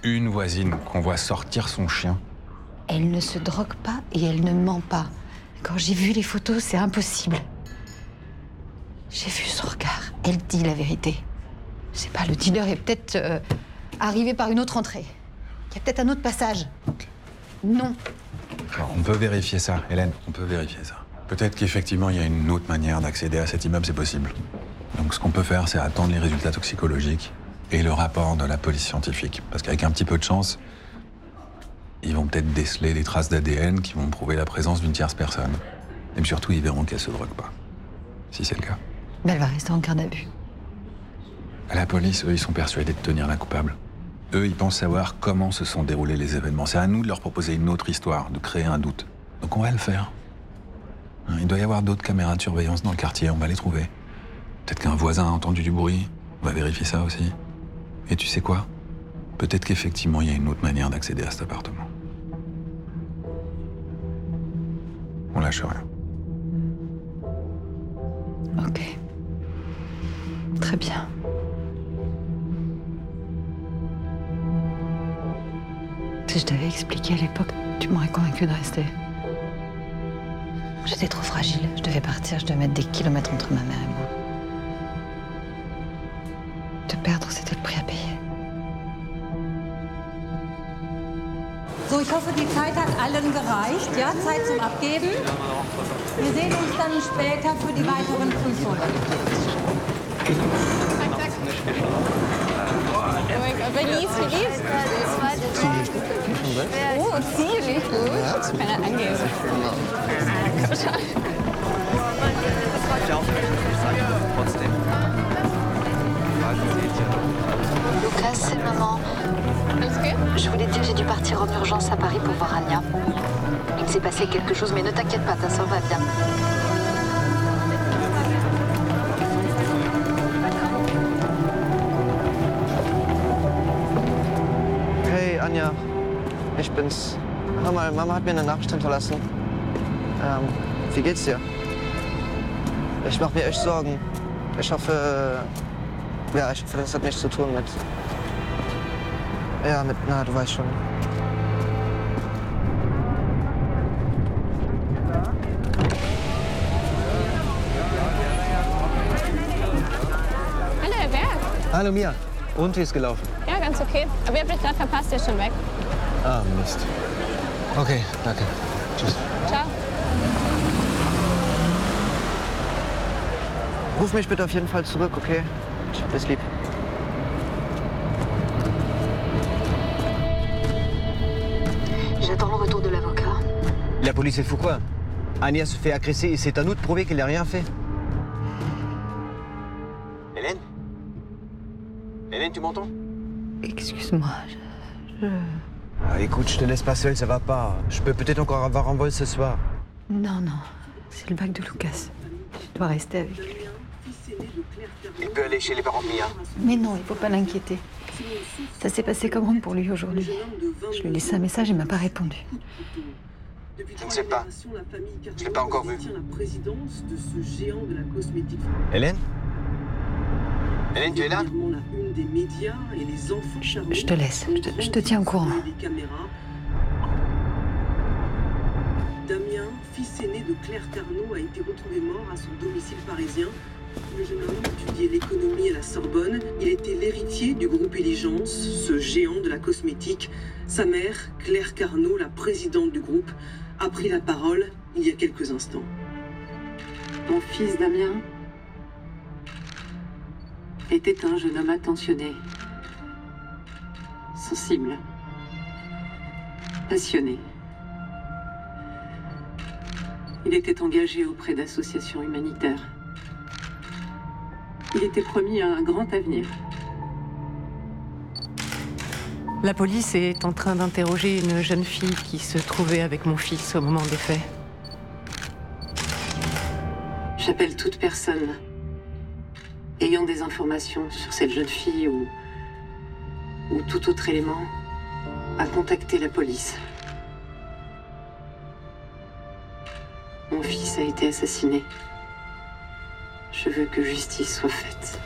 une voisine qu'on voit sortir son chien. Elle ne se drogue pas et elle ne ment pas. Quand j'ai vu les photos, c'est impossible. J'ai vu son regard. Elle dit la vérité. Je sais pas, le dealer est peut-être arrivé par une autre entrée. Il y a peut-être un autre passage. Okay. Non. Alors, on peut vérifier ça, Hélène, on peut vérifier ça. Peut-être qu'effectivement, il y a une autre manière d'accéder à cet immeuble, c'est possible. Donc ce qu'on peut faire, c'est attendre les résultats toxicologiques et le rapport de la police scientifique. Parce qu'avec un petit peu de chance, ils vont peut-être déceler des traces d'ADN qui vont prouver la présence d'une tierce personne. Et puis surtout, ils verront qu'elle se drogue pas. Si c'est le cas. Mais elle va rester en garde à vue. La police, eux, ils sont persuadés de tenir la coupable. Eux, ils pensent savoir comment se sont déroulés les événements. C'est à nous de leur proposer une autre histoire, de créer un doute. Donc on va le faire. Il doit y avoir d'autres caméras de surveillance dans le quartier, on va les trouver. Peut-être qu'un voisin a entendu du bruit, on va vérifier ça aussi. Et tu sais quoi? Peut-être qu'effectivement, il y a une autre manière d'accéder à cet appartement. On lâche rien. Ok. Très bien. Si je t'avais expliqué à l'époque, tu m'aurais convaincu de rester. J'étais trop fragile. Je devais partir, je devais mettre des kilomètres entre ma mère et moi. Te perdre, c'était le prix à payer. So, ich hoffe, die Zeit hat allen gereicht. Ja, Zeit zum Abgeben. Wir sehen uns dann später für die weiteren Prüfungen. Verlies. Oh, ziemlich gut. Ich kann ja angehen. Trotzdem. Lucas, c'est maman. Je voulais te dire, j'ai dû partir en urgence à Paris pour voir Anya. Il s'est passé quelque chose, mais ne t'inquiète pas, ta soeur va bien. Hey, Anja. Ich bin's. Hör mal, Mama hat mir eine Nachricht hinterlassen. Wie geht's dir? Ich mache mir echt Sorgen. Ich hoffe, das hat nichts zu tun mit... Ja, na, du weißt schon. Hallo, Herr Berg. Hallo, Mia. Und, wie ist gelaufen? Ja, ganz okay. Aber ihr habt mich gerade verpasst, ihr ist schon weg. Ah, Mist. Okay, danke. Tschüss. Ciao. Ruf mich bitte auf jeden Fall zurück, okay? Ich hab dich lieb. J'attends le retour de l'avocat. La police, elle fout quoi? Anya se fait agresser et c'est à nous de prouver qu'elle n'a rien fait. Hélène? Hélène, tu m'entends? Excuse-moi, Ah, écoute, je te laisse pas seule, ça va pas. Je peux peut-être encore avoir un vol ce soir. Non, c'est le bac de Lucas. Je dois rester avec lui. Il peut aller chez les parents de Mia. Mais non, il faut pas l'inquiéter. Ça s'est passé comment pour lui aujourd'hui? Je lui ai laissé un message, il m'a pas répondu. Je ne sais pas. Je l'ai pas encore vu. Hélène? Hélène, tu es là? Je te laisse, je te tiens au courant. Damien, fils aîné de Claire Carnot, a été retrouvé mort à son domicile parisien. Le jeune homme étudiait l'économie à la Sorbonne. Il était l'héritier du groupe Eligence, ce géant de la cosmétique. Sa mère, Claire Carnot, la présidente du groupe, a pris la parole il y a quelques instants. Mon fils Damien était un jeune homme attentionné, sensible, passionné. Il était engagé auprès d'associations humanitaires. Il était promis un grand avenir. La police est en train d'interroger une jeune fille qui se trouvait avec mon fils au moment des faits. J'appelle toute personne ayant des informations sur cette jeune fille ou tout autre élément à contacter la police. Mon fils a été assassiné. Je veux que justice soit faite.